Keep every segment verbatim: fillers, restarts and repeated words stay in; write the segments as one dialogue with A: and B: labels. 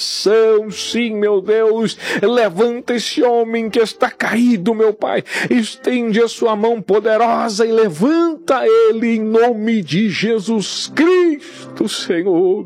A: Sim, meu Deus, levanta esse homem que está caído, meu Pai, estende a sua mão poderosa e levanta ele em nome de Jesus Cristo, Senhor.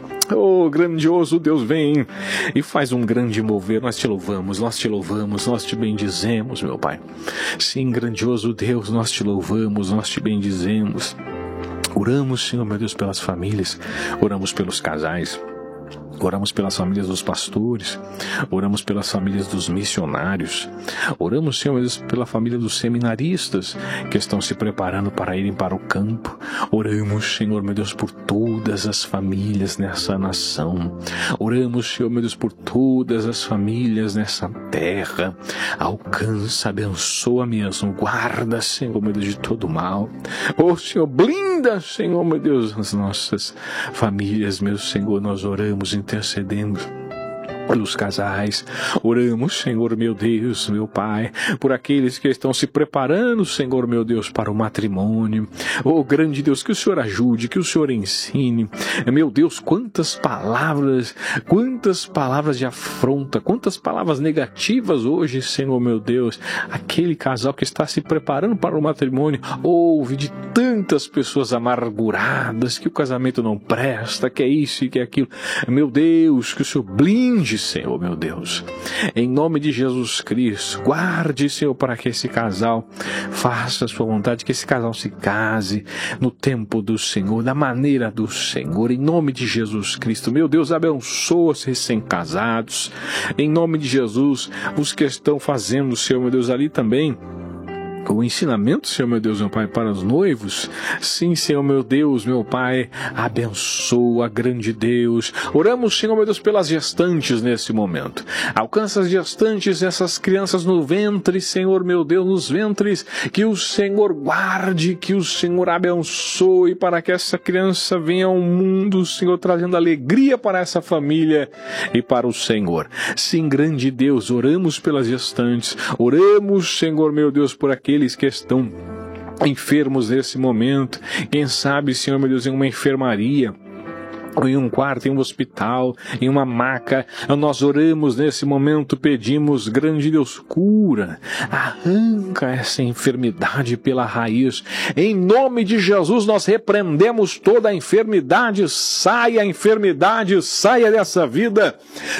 A: Oh, grandioso Deus, vem e faz um grande mover. Nós te louvamos, nós te louvamos, nós te bendizemos, meu Pai. Sim, grandioso Deus, nós te louvamos, nós te bendizemos. Oramos, Senhor, meu Deus, pelas famílias, oramos pelos casais, oramos pelas famílias dos pastores, oramos pelas famílias dos missionários, oramos, Senhor, meu Deus, pela família dos seminaristas que estão se preparando para irem para o campo. Oramos, Senhor, meu Deus, por todas as famílias nessa nação. Oramos, Senhor, meu Deus, por todas as famílias nessa terra. Alcança, abençoa mesmo, guarda, Senhor, meu Deus, de todo mal. Oh, Senhor, blinda, Senhor, meu Deus, as nossas famílias, meu Senhor, nós oramos, intercedemos pelos casais, oramos, Senhor, meu Deus, meu Pai, por aqueles que estão se preparando, Senhor, meu Deus, para o matrimônio. Oh, grande Deus, que o Senhor ajude, que o Senhor ensine. Meu Deus, quantas palavras, quantas palavras de afronta, quantas palavras negativas hoje, Senhor, meu Deus, aquele casal que está se preparando para o matrimônio, ouve de tantas pessoas amarguradas, que o casamento não presta, que é isso e que é aquilo. Meu Deus, que o Senhor blinde, Senhor, meu Deus, em nome de Jesus Cristo, guarde, Senhor, para que esse casal faça a sua vontade, que esse casal se case no tempo do Senhor, da maneira do Senhor, em nome de Jesus Cristo. Meu Deus, abençoa os recém-casados, em nome de Jesus, os que estão fazendo, Senhor, meu Deus, ali também o ensinamento, Senhor, meu Deus, meu Pai, para os noivos. Sim, Senhor, meu Deus, meu Pai, abençoa, grande Deus. Oramos, Senhor, meu Deus, pelas gestantes nesse momento. Alcança as gestantes, essas crianças no ventre, Senhor, meu Deus, nos ventres, que o Senhor guarde, que o Senhor abençoe, para que essa criança venha ao mundo, Senhor, trazendo alegria para essa família e para o Senhor. Sim, grande Deus, oramos pelas gestantes, oramos, Senhor, meu Deus, por aqueles que estão enfermos nesse momento, quem sabe, Senhor, meu Deus, em uma enfermaria, em um quarto, em um hospital, em uma maca, nós oramos nesse momento, pedimos, grande Deus, cura, arranca essa enfermidade pela raiz, em nome de Jesus nós repreendemos toda a enfermidade, saia a enfermidade, saia dessa vida,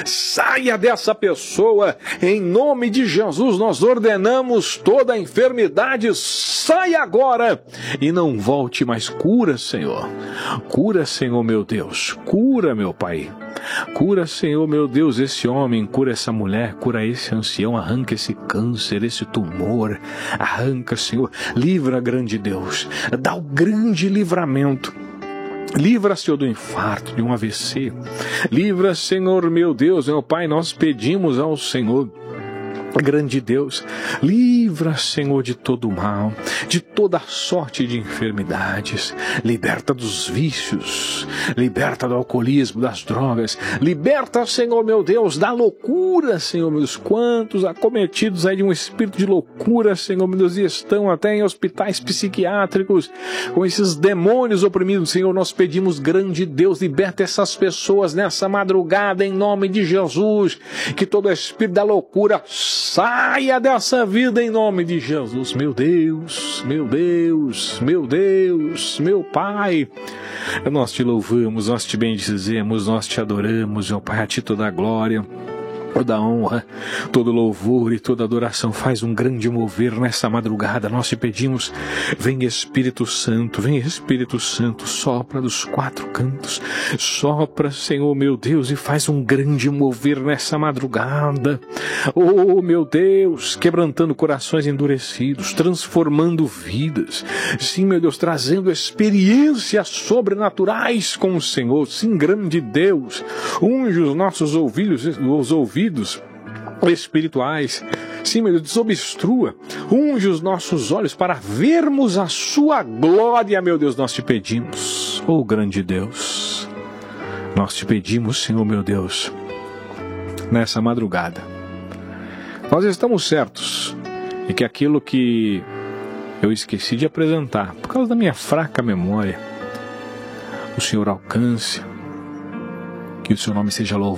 A: saia dessa pessoa, em nome de Jesus nós ordenamos toda a enfermidade, saia agora, e não volte mais, cura, Senhor, cura, Senhor, meu Deus, cura, meu Pai, cura, Senhor, meu Deus, esse homem, cura essa mulher, cura esse ancião, arranca esse câncer, esse tumor, arranca, Senhor, livra, grande Deus, dá o grande livramento. Livra, Senhor, do infarto, de um A V C. Livra, Senhor, meu Deus, meu Pai, nós pedimos ao Senhor, grande Deus, livra, Senhor, de todo mal, de toda sorte de enfermidades, liberta dos vícios, liberta do alcoolismo, das drogas, liberta, Senhor, meu Deus, da loucura, Senhor, meus quantos acometidos aí de um espírito de loucura, Senhor, meu Deus, e estão até em hospitais psiquiátricos, com esses demônios oprimidos, Senhor, nós pedimos, grande Deus, liberta essas pessoas nessa madrugada, em nome de Jesus, que todo espírito da loucura saia dessa vida em nome de Jesus. Meu Deus, meu Deus, meu Deus, meu Pai, nós te louvamos, nós te bendizemos, nós te adoramos, meu Pai, a ti toda a glória, toda honra, todo louvor e toda adoração. Faz um grande mover nessa madrugada, nós te pedimos, vem Espírito Santo, vem Espírito Santo, sopra dos quatro cantos, sopra, Senhor, meu Deus, e faz um grande mover nessa madrugada, oh, meu Deus, quebrantando corações endurecidos, transformando vidas, sim, meu Deus, trazendo experiências sobrenaturais com o Senhor, sim, grande Deus, unge os nossos ouvidos, os ouvidos espirituais, sim, meu Deus, desobstrua, unge os nossos olhos para vermos a sua glória, meu Deus, nós te pedimos, oh grande Deus, nós te pedimos, Senhor, meu Deus, nessa madrugada, nós estamos certos de que aquilo que eu esqueci de apresentar, por causa da minha fraca memória, o Senhor alcance, que o seu nome seja louvado.